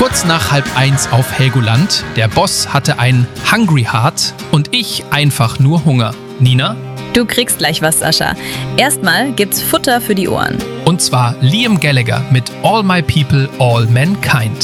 Kurz nach 12:30 auf Helgoland. Der Boss hatte einen Hungry Heart und ich einfach nur Hunger. Nina? Du kriegst gleich was, Sascha. Erstmal gibt's Futter für die Ohren. Und zwar Liam Gallagher mit All My People, All Mankind.